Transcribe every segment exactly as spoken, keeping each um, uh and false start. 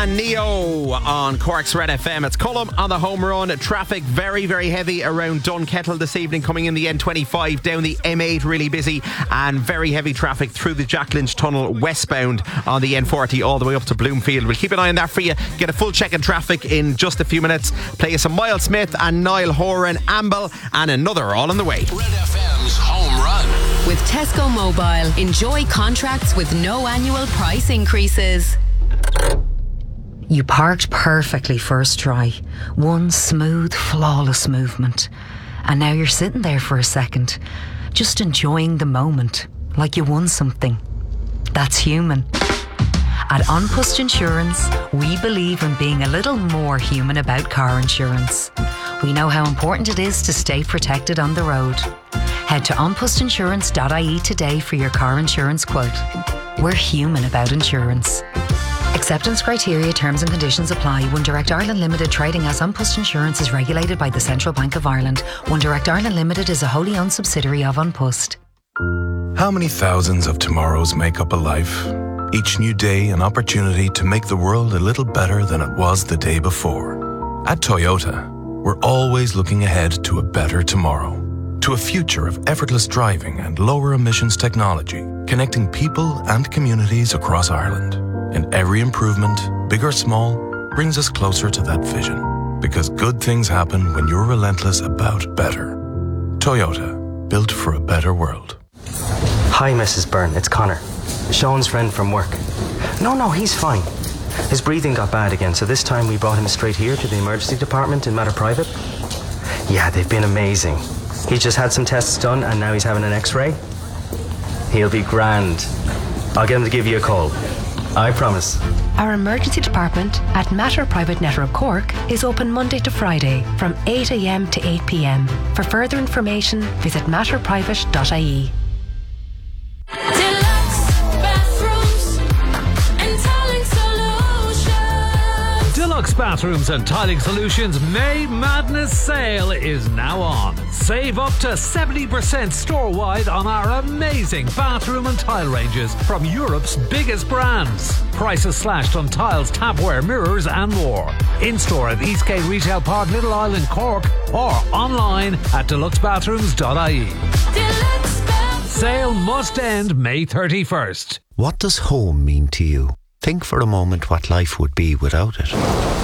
and Neo on Cork's Red F M. It's Cullum on the home run. Traffic very, very heavy around Dunkettle this evening, coming in the N twenty-five, down the M eight, really busy, and very heavy traffic through the Jack Lynch Tunnel westbound on the N forty all the way up to Bloomfield. We'll keep an eye on that for you. Get a full check in traffic in just a few minutes. Play you some Miles Smith and Niall Horan, Amble, and another all on the way. Red F M's home run. With Tesco Mobile, enjoy contracts with no annual price increases. You parked perfectly first try. One smooth, flawless movement. And now you're sitting there for a second, just enjoying the moment, like you won something. That's human. At An Post Insurance, we believe in being a little more human about car insurance. We know how important it is to stay protected on the road. Head to an post insurance dot I E today for your car insurance quote. We're human about insurance. Acceptance criteria, terms and conditions apply. One Direct Ireland Limited, trading as An Post Insurance, is regulated by the Central Bank of Ireland. One Direct Ireland Limited is a wholly owned subsidiary of An Post. How many thousands of tomorrows make up a life? Each new day an opportunity to make the world a little better than it was the day before. At Toyota, we're always looking ahead to a better tomorrow. To a future of effortless driving and lower emissions technology, connecting people and communities across Ireland. And every improvement, big or small, brings us closer to that vision. Because good things happen when you're relentless about better. Toyota, built for a better world. Hi, Missus Byrne, it's Connor. Sean's friend from work. No, no, he's fine. His breathing got bad again, so this time we brought him straight here to the emergency department in Matter Private. Yeah, they've been amazing. He just had some tests done and now he's having an x-ray. He'll be grand. I'll get him to give you a call. I promise. Our emergency department at Matter Private Network Cork is open Monday to Friday from eight a m to eight p m. For further information, visit matter private dot I E. Deluxe Bathrooms and Tiling Solutions May Madness Sale is now on. Save up to seventy percent store-wide on our amazing bathroom and tile ranges from Europe's biggest brands. Prices slashed on tiles, tapware, mirrors and more. In-store at Eastgate Retail Park, Little Island, Cork, or online at deluxe bathrooms dot I E. Deluxe Bathrooms. Sale must end May thirty-first. What does home mean to you? Think for a moment what life would be without it.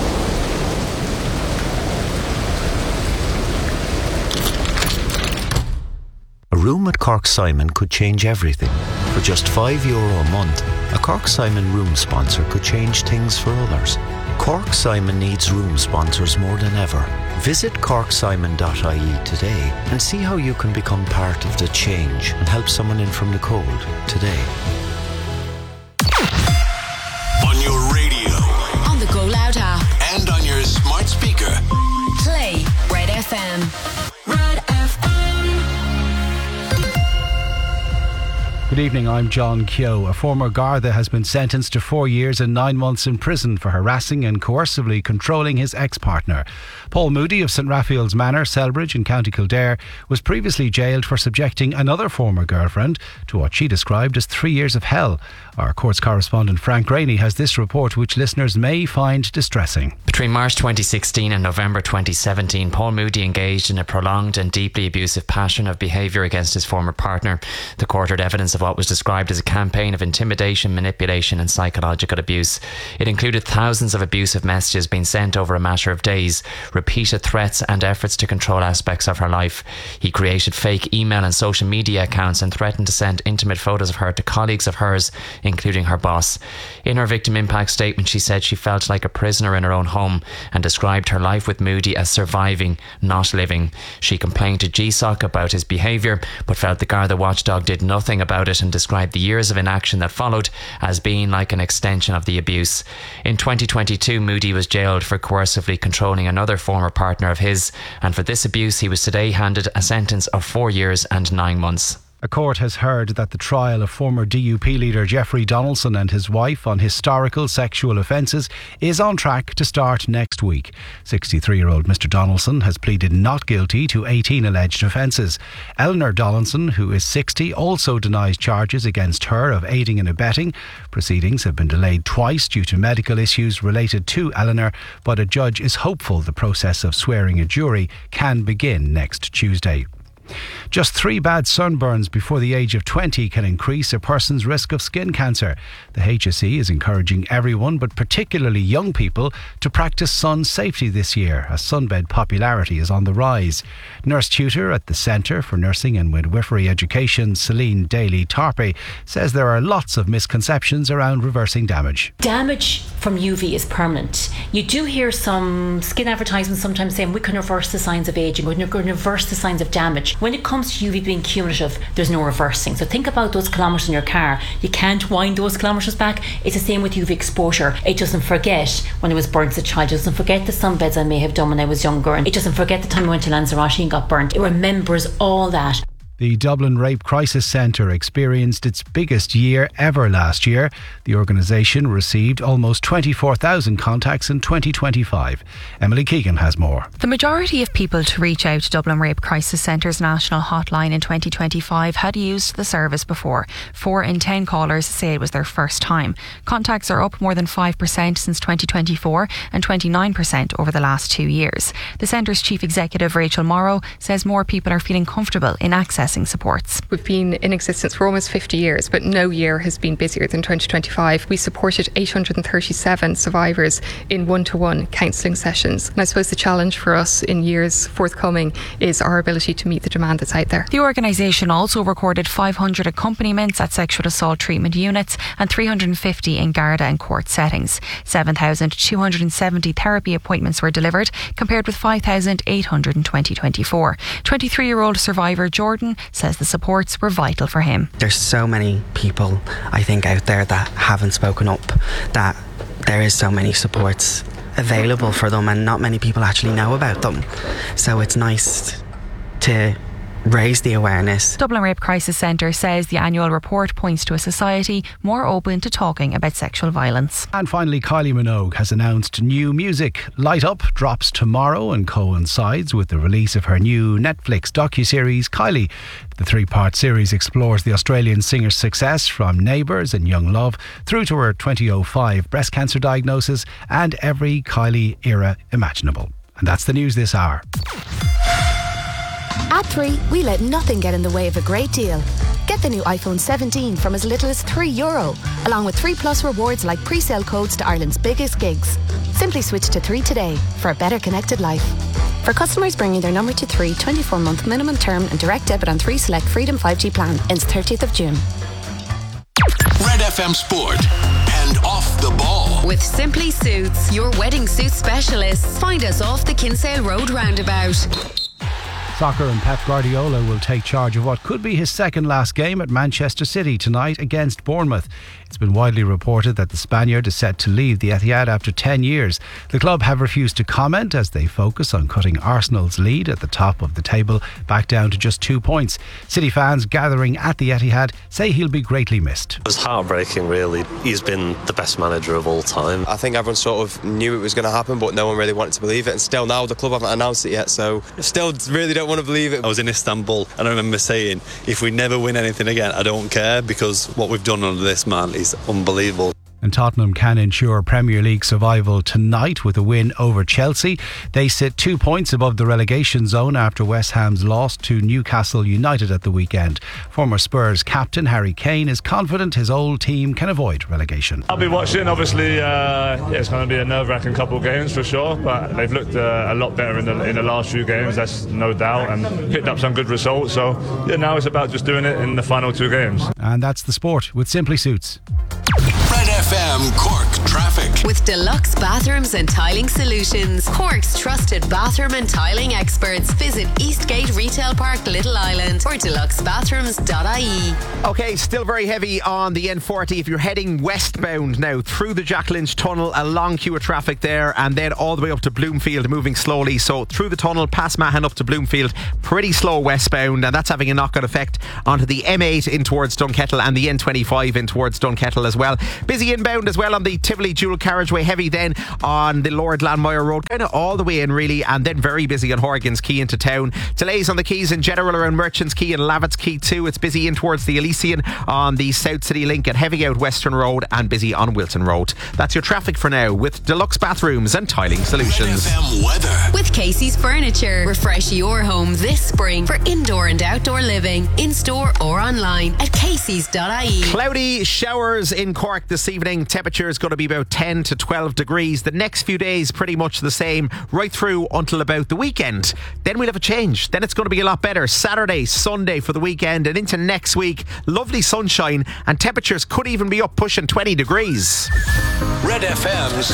A room at Cork Simon could change everything. For just five euro a month, a Cork Simon room sponsor could change things for others. Cork Simon needs room sponsors more than ever. Visit cork simon dot I E today and see how you can become part of the change and help someone in from the cold today. On your radio, on the Go Loud app, and on your smart speaker. Play Red F M. Red F M. Good evening, I'm John Keogh. A former Garda has been sentenced to four years and nine months in prison for harassing and coercively controlling his ex-partner. Paul Moody of St Raphael's Manor, Selbridge in County Kildare, was previously jailed for subjecting another former girlfriend to what she described as three years of hell. Our courts correspondent Frank Graney has this report, which listeners may find distressing. Between March twenty sixteen and November twenty seventeen, Paul Moody engaged in a prolonged and deeply abusive pattern of behaviour against his former partner. The court heard evidence of what was described as a campaign of intimidation, manipulation and psychological abuse. It included thousands of abusive messages being sent over a matter of days, repeated threats and efforts to control aspects of her life. He created fake email and social media accounts and threatened to send intimate photos of her to colleagues of hers, including her boss. In her victim impact statement, she said she felt like a prisoner in her own home and described her life with Moody as surviving, not living. She complained to G S O C about his behaviour, but felt the Garda watchdog did nothing about it and described the years of inaction that followed as being like an extension of the abuse. In twenty twenty-two, Moody was jailed for coercively controlling another former partner of his, and for this abuse he was today handed a sentence of four years and nine months. A court has heard that the trial of former D U P leader Jeffrey Donaldson and his wife on historical sexual offences is on track to start next week. sixty-three-year-old Mr Donaldson has pleaded not guilty to eighteen alleged offences. Eleanor Donaldson, who is sixty, also denies charges against her of aiding and abetting. Proceedings have been delayed twice due to medical issues related to Eleanor, but a judge is hopeful the process of swearing a jury can begin next Tuesday. Just three bad sunburns before the age of twenty can increase a person's risk of skin cancer. The H S E is encouraging everyone, but particularly young people, to practice sun safety this year, as sunbed popularity is on the rise. Nurse tutor at the Centre for Nursing and Midwifery Education, Celine Daly-Tarpe, says there are lots of misconceptions around reversing damage. Damage from U V is permanent. You do hear some skin advertisements sometimes saying we can reverse the signs of aging, we can reverse the signs of damage. When it comes to U V being cumulative, there's no reversing. So think about those kilometres in your car. You can't wind those kilometres back. It's the same with U V exposure. It doesn't forget when I was burnt as a child. It doesn't forget the sunbeds I may have done when I was younger. And it doesn't forget the time I went to Lanzarote and got burnt. It remembers all that. The Dublin Rape Crisis Centre experienced its biggest year ever last year. The organisation received almost twenty-four thousand contacts in twenty twenty-five. Emily Keegan has more. The majority of people to reach out to Dublin Rape Crisis Centre's national hotline in twenty twenty-five had used the service before. Four in ten callers say it was their first time. Contacts are up more than five percent since twenty twenty-four and twenty-nine percent over the last two years. The Centre's Chief Executive Rachel Morrow says more people are feeling comfortable in accessing supports. We've been in existence for almost fifty years, but no year has been busier than twenty twenty-five. We supported eight hundred thirty-seven survivors in one-to-one counselling sessions. And I suppose the challenge for us in years forthcoming is our ability to meet the demand that's out there. The organisation also recorded five hundred accompaniments at sexual assault treatment units and three hundred fifty in Garda and court settings. seven thousand two hundred seventy therapy appointments were delivered, compared with five thousand eight hundred in twenty twenty-four. twenty-three-year-old survivor Jordan says the supports were vital for him. There's so many people, I think, out there that haven't spoken up, that there is so many supports available for them and not many people actually know about them. So it's nice to raise the awareness. Dublin Rape Crisis Centre says the annual report points to a society more open to talking about sexual violence. And finally, Kylie Minogue has announced new music. Light Up drops tomorrow and coincides with the release of her new Netflix docuseries Kylie. The three-part series explores the Australian singer's success from Neighbours and Young Love through to her twenty oh five breast cancer diagnosis and every Kylie era imaginable. And that's the news this hour. At three, we let nothing get in the way of a great deal. Get the new iPhone seventeen from as little as three euro, along with three plus rewards like pre-sale codes to Ireland's biggest gigs. Simply switch to three today for a better connected life. For customers bringing their number to three, twenty-four month minimum term and direct debit on three select Freedom five G plan ends thirtieth of June. Red F M Sport and Off the Ball. With Simply Suits, your wedding suit specialists. Find us off the Kinsale Road roundabout. Soccer and Pep Guardiola will take charge of what could be his second last game at Manchester City tonight against Bournemouth. It's been widely reported that the Spaniard is set to leave the Etihad after ten years. The club have refused to comment as they focus on cutting Arsenal's lead at the top of the table back down to just two points. City fans gathering at the Etihad say he'll be greatly missed. It was heartbreaking, really. He's been the best manager of all time. I think everyone sort of knew it was going to happen, but no one really wanted to believe it. And still now the club haven't announced it yet, so still really don't want to believe it. I was in Istanbul and I remember saying, if we never win anything again, I don't care, because what we've done under this man is unbelievable. And Tottenham can ensure Premier League survival tonight with a win over Chelsea. They sit two points above the relegation zone after West Ham's loss to Newcastle United at the weekend. Former Spurs captain Harry Kane is confident his old team can avoid relegation. I'll be watching. Obviously, uh, yeah, it's going to be a nerve-wracking couple of games for sure, but they've looked uh, a lot better in the in the last few games, that's no doubt, and picked up some good results. So yeah, now it's about just doing it in the final two games. And that's the sport with Simply Suits. Red F M Cork traffic. with Deluxe Bathrooms and Tiling Solutions. Cork's trusted bathroom and tiling experts. Visit Eastgate Retail Park, Little Island, or deluxe bathrooms dot I E. Okay, still very heavy on the N forty if you're heading westbound now through the Jack Lynch Tunnel, a long queue of traffic there, and then all the way up to Bloomfield, moving slowly. So through the tunnel, past Mahon up to Bloomfield, pretty slow westbound, and that's having a knock-on effect onto the M eight in towards Dunkettle and the N twenty-five in towards Dunkettle as well. Busy inbound as well on the Tivoli dual carriageway, heavy then on the Lord Landmeyer Road, kind of all the way in really, and then very busy on Horgan's Quay into town. Delays on the quays in general around Merchants Quay and Lavitt's Quay too. It's busy in towards the Elysian on the South City Link, and heavy out Western Road, and busy on Wilton Road. That's your traffic for now with Deluxe Bathrooms and Tiling Solutions. F M weather. With Casey's Furniture. Refresh your home this spring for indoor and outdoor living, in-store or online at caseys dot I E. Cloudy showers in Cork this evening. Temperature is going to be about ten to twelve degrees. The next few days pretty much the same right through until about the weekend. Then we'll have a change. Then it's going to be a lot better. Saturday, Sunday for the weekend and into next week. Lovely sunshine, and temperatures could even be up pushing twenty degrees. Red F M's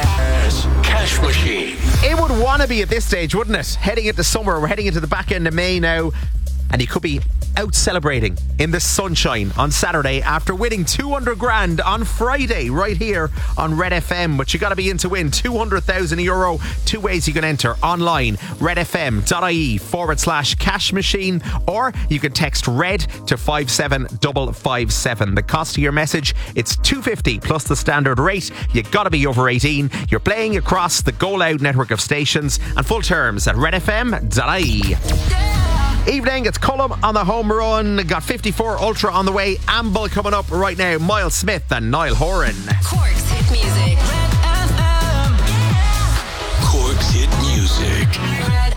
Cash Machine. It would want to be at this stage, wouldn't it? Heading into summer, we're heading into the back end of May now, and you could be out celebrating in the sunshine on Saturday after winning two hundred grand on Friday right here on Red F M. But you got to be in to win two hundred thousand euro. Two ways you can enter online: redfm.ie forward slash cash machine, or you can text red to five seven five five seven. The cost of your message, it's two fifty plus the standard rate. You got to be over eighteen. You're playing across the Go Loud network of stations, and full terms at redfm.ie. Evening, it's Cullum on the home run. Got fifty-four Ultra on the way. Amble coming up right now. Miles Smith and Niall Horan. Cork's hit music. Cork's hit music.